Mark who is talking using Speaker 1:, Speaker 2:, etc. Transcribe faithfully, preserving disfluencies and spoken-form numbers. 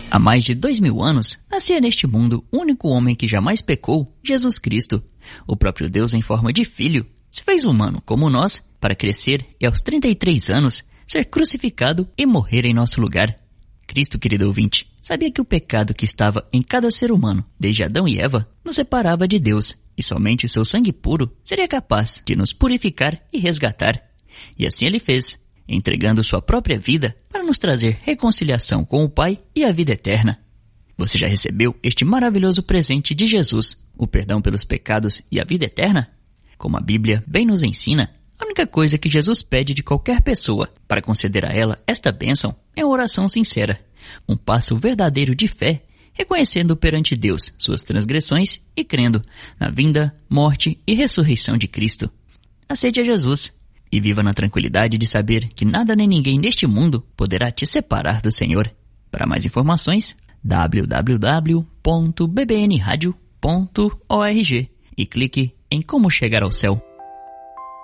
Speaker 1: Há mais de dois mil anos, nascia neste mundo o único homem que jamais pecou, Jesus Cristo. O próprio Deus, em forma de filho, se fez humano como nós, para crescer e aos trinta e três anos, ser crucificado e morrer em nosso lugar. Cristo, querido ouvinte, sabia que o pecado que estava em cada ser humano, desde Adão e Eva, nos separava de Deus, e somente o seu sangue puro seria capaz de nos purificar e resgatar. E assim ele fez, entregando sua própria vida para nos trazer reconciliação com o Pai e a vida eterna. Você já recebeu este maravilhoso presente de Jesus, o perdão pelos pecados e a vida eterna? Como a Bíblia bem nos ensina, a única coisa que Jesus pede de qualquer pessoa para conceder a ela esta bênção é uma oração sincera, um passo verdadeiro de fé, reconhecendo perante Deus suas transgressões e crendo na vinda, morte e ressurreição de Cristo. Aceite a Jesus e viva na tranquilidade de saber que nada nem ninguém neste mundo poderá te separar do Senhor. Para mais informações, w w w ponto b b n radio ponto org e clique em Como Chegar ao Céu.